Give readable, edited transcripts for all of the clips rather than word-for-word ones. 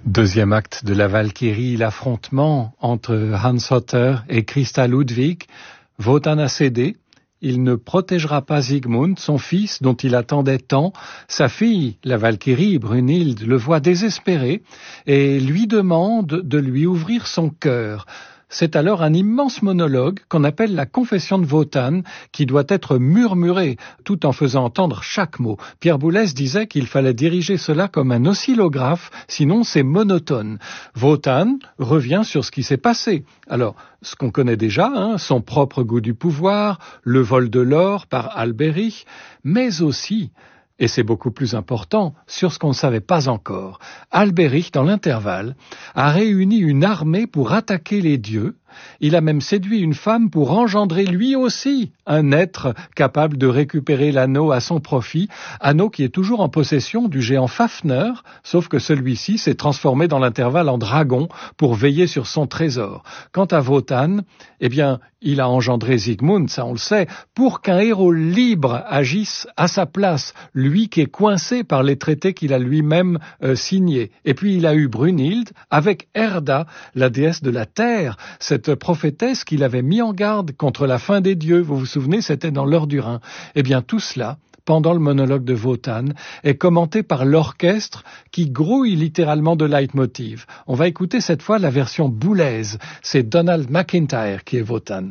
Deuxième acte de la Valkyrie, l'affrontement entre Hans Hotter et Christa Ludwig. Wotan a cédé. Il ne protégera pas Sigmund, son fils, dont il attendait tant. Sa fille, la Valkyrie, Brunhild, le voit désespéré et lui demande de lui ouvrir son cœur. C'est alors un immense monologue qu'on appelle la confession de Wotan, qui doit être murmuré tout en faisant entendre chaque mot. Pierre Boulez disait qu'il fallait diriger cela comme un oscillographe, sinon c'est monotone. Wotan revient sur ce qui s'est passé. Alors, ce qu'on connaît déjà, son propre goût du pouvoir, le vol de l'or par Albéric, mais aussi, et c'est beaucoup plus important, sur ce qu'on ne savait pas encore. Albéric, dans l'intervalle, a réuni une armée pour attaquer les dieux. Il a même séduit une femme pour engendrer lui aussi un être capable de récupérer l'anneau à son profit, anneau qui est toujours en possession du géant Fafner, sauf que celui-ci s'est transformé dans l'intervalle en dragon pour veiller sur son trésor. Quant à Wotan, eh bien, il a engendré Sigmund, ça on le sait, pour qu'un héros libre agisse à sa place, lui qui est coincé par les traités qu'il a lui-même signés. Et puis il a eu Brunhild avec Erda, la déesse de la terre, cette prophétesse qu'il avait mis en garde contre la fin des dieux. Vous vous souvenez, c'était dans l'heure du Rhin. Eh bien, tout cela, pendant le monologue de Wotan, est commenté par l'orchestre qui grouille littéralement de leitmotiv. On va écouter cette fois la version boulaise. C'est Donald McIntyre qui est Wotan.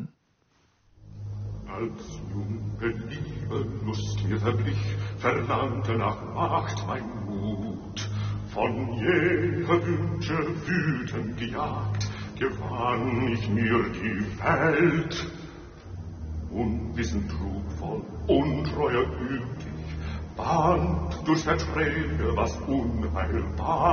Als junge Liebe Lust mir zerbrich, verlangte nach Macht mein Mut. Von jeher Wünsche wütend gejagt, gewann ich mir die Welt. Unwissend trugvoll, untreuer gütig, band durch Verträge was unheilbar.